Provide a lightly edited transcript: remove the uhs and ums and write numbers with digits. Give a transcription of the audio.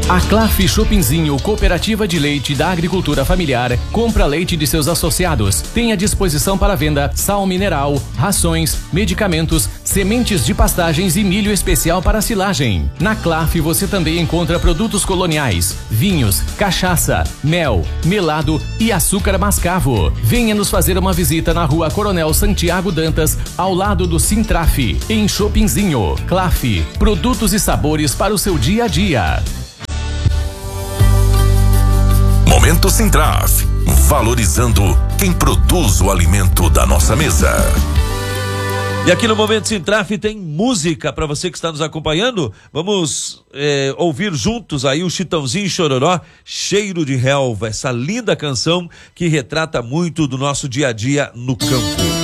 A Claf Shoppingzinho, cooperativa de leite da agricultura familiar, compra leite de seus associados. Tem à disposição para venda sal mineral, rações, medicamentos, sementes de pastagens e milho especial para silagem. Na Claf você também encontra produtos coloniais, vinhos, cachaça, mel, melado e açúcar mascavo. Venha nos fazer uma visita na Rua Coronel Santiago Dantas, ao lado do Sintraf, em Shoppingzinho. Claf, produtos e sabores para o seu dia a dia. Momento Sintraf, valorizando quem produz o alimento da nossa mesa. E aqui no Momento Sintraf tem música para você que está nos acompanhando. Vamos ouvir juntos aí o Chitãozinho e Chororó, Cheiro de Relva, essa linda canção que retrata muito do nosso dia a dia no campo.